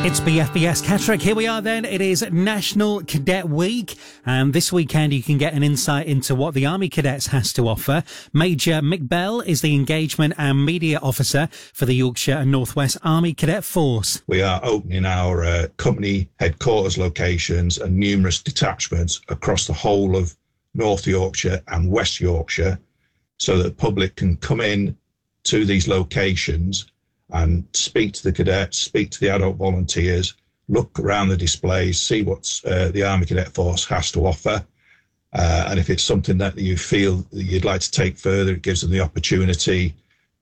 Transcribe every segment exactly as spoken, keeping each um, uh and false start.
It's B F B S Catterick. Here we are then. It is National Cadet Week, and this weekend you can get an insight into what the Army Cadets has to offer. Major Mick Bell is the Engagement and Media Officer for the Yorkshire and North West Army Cadet Force. We are opening our uh, company headquarters locations and numerous detachments across the whole of North Yorkshire and West Yorkshire, so that the public can come in to these locations and speak to the cadets, speak to the adult volunteers, look around the displays, see what uh, the Army Cadet Force has to offer. Uh, and if it's something that you feel that you'd like to take further, it gives them the opportunity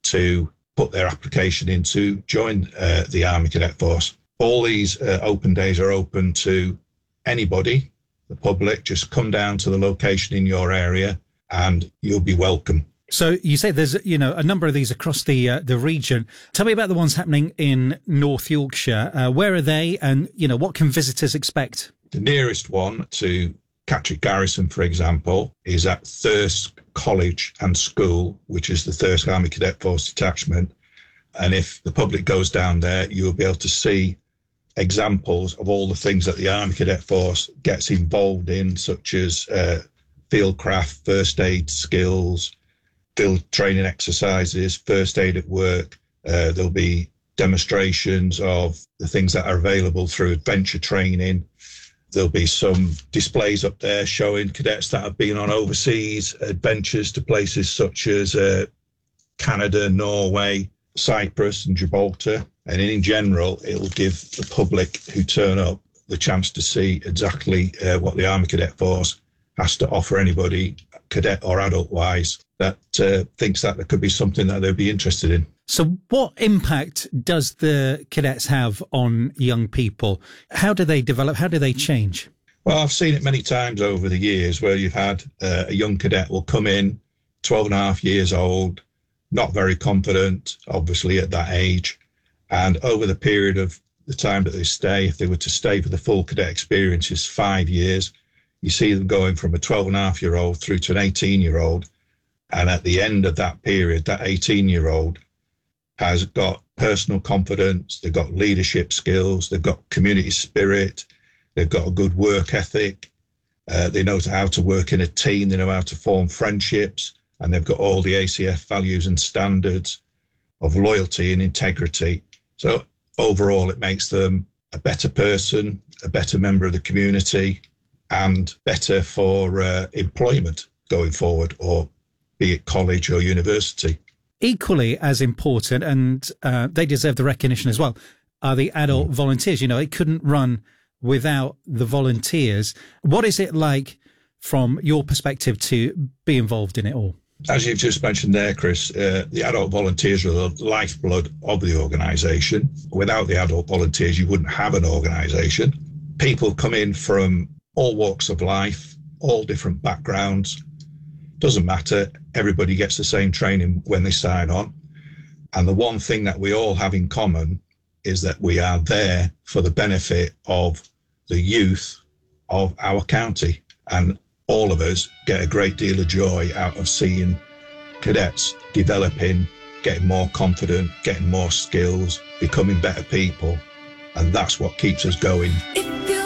to put their application in to join uh, the Army Cadet Force. All these uh, open days are open to anybody, the public. Just come down to the location in your area and you'll be welcome. So you say there's, you know, a number of these across the uh, the region. Tell me about the ones happening in North Yorkshire. Uh, where are they, and you know, what can visitors expect? The nearest one to Catterick Garrison, for example, is at Thirsk College and School, which is the Thirsk Army Cadet Force detachment. And if the public goes down there, you'll be able to see examples of all the things that the Army Cadet Force gets involved in, such as uh, fieldcraft, first aid skills, field training exercises, first aid at work. Uh, there'll be demonstrations of the things that are available through adventure training. There'll be some displays up there showing cadets that have been on overseas adventures to places such as uh, Canada, Norway, Cyprus and Gibraltar. And in general, it'll give the public who turn up the chance to see exactly uh, what the Army Cadet Force has to offer anybody, cadet or adult-wise, that uh, thinks that there could be something that they'd be interested in. So what impact does the cadets have on young people? How do they develop? How do they change? Well, I've seen it many times over the years where you've had uh, a young cadet will come in, twelve and a half years old, not very confident, obviously at that age. And over the period of the time that they stay, if they were to stay for the full cadet experience, is five years, you see them going from a twelve and a half year old through to an eighteen year old. And at the end of that period, that eighteen year old has got personal confidence, they've got leadership skills, they've got community spirit, they've got a good work ethic, uh, they know how to work in a team, they know how to form friendships, and they've got all the A C F values and standards of loyalty and integrity. So overall, it makes them a better person, a better member of the community, and better for uh, employment going forward, or be it college or university. Equally as important, and uh, they deserve the recognition as well, are the adult mm. volunteers. You know, it couldn't run without the volunteers. What is it like from your perspective to be involved in it all? As you've just mentioned there, Chris, uh, the adult volunteers are the lifeblood of the organisation. Without the adult volunteers, you wouldn't have an organisation. People come in from all walks of life, all different backgrounds. Doesn't matter. Everybody gets the same training when they sign on. And the one thing that we all have in common is that we are there for the benefit of the youth of our county. And all of us get a great deal of joy out of seeing cadets developing, getting more confident, getting more skills, becoming better people. And that's what keeps us going.